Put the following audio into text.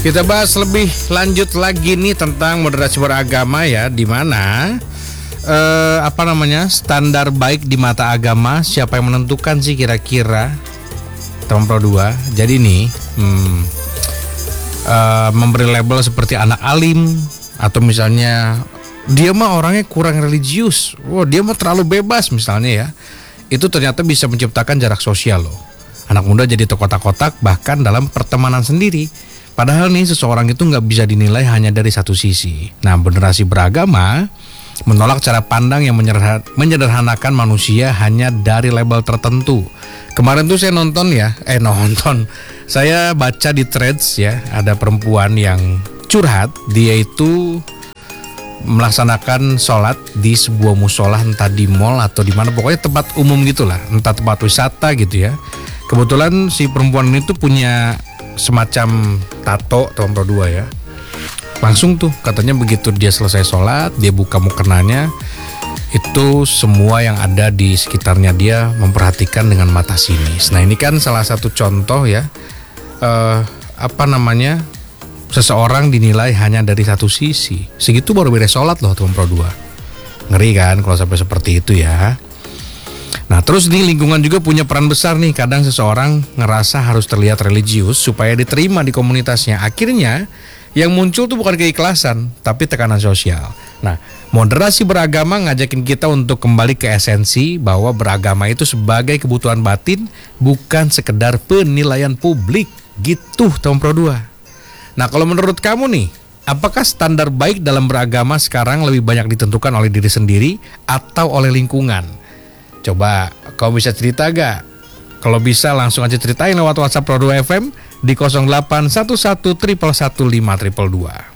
Kita bahas lebih lanjut lagi nih tentang moderasi beragama ya, di mana standar baik di mata agama siapa yang menentukan sih kira-kira, teman Pro 2. Jadi nih memberi label seperti anak alim, atau misalnya dia mah orangnya kurang religius, dia mah terlalu bebas misalnya ya, itu ternyata bisa menciptakan jarak sosial loh. Anak muda jadi terkotak-kotak bahkan dalam pertemanan sendiri. Padahal nih seseorang itu nggak bisa dinilai hanya dari satu sisi. Nah, moderasi beragama menolak cara pandang yang menyederhanakan manusia hanya dari label tertentu. Kemarin tuh saya saya baca di threads ya, ada perempuan yang curhat, dia itu melaksanakan sholat di sebuah musola, entah di mall atau di mana, pokoknya tempat umum gitulah, entah tempat wisata gitu ya. Kebetulan si perempuan ini tuh punya semacam tato tahun Pro 2 ya. Langsung tuh katanya begitu dia selesai sholat, dia buka mukenanya, itu semua yang ada di sekitarnya dia memperhatikan dengan mata sinis. Nah, ini kan salah satu contoh ya, seseorang dinilai hanya dari satu sisi. Segitu baru beres sholat loh teman Pro 2. Ngeri kan kalau sampai seperti itu ya. Nah, terus nih lingkungan juga punya peran besar nih. Kadang seseorang ngerasa harus terlihat religius supaya diterima di komunitasnya. Akhirnya yang muncul tuh bukan keikhlasan, tapi tekanan sosial. Nah, moderasi beragama ngajakin kita untuk kembali ke esensi bahwa beragama itu sebagai kebutuhan batin, bukan sekedar penilaian publik. Gitu teman Pro 2. Nah, kalau menurut kamu nih, apakah standar baik dalam beragama sekarang lebih banyak ditentukan oleh diri sendiri atau oleh lingkungan? Coba kau bisa cerita gak? Kalau bisa langsung aja ceritain lewat WhatsApp Pro 2 FM di 0811 111 522.